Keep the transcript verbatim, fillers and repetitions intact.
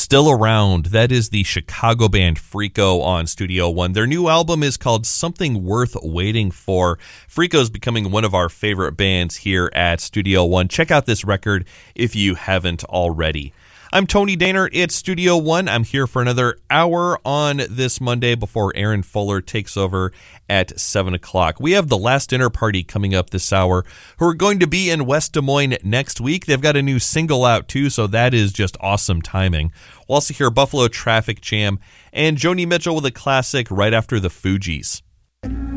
still around. That is the Chicago band Freako on Studio One. Their new album is called Something Worth Waiting For. Freako is becoming one of our favorite bands here at Studio One. Check out this record if you haven't already. I'm Tony Daner. It's Studio One. I'm here for another hour on this Monday before Aaron Fuller takes over at seven o'clock. We have the Last Dinner Party coming up this hour, who are going to be in West Des Moines next week. They've got a new single out, too, so that is just awesome timing. We'll also hear Buffalo Traffic Jam and Joni Mitchell with a classic right after the Fugees.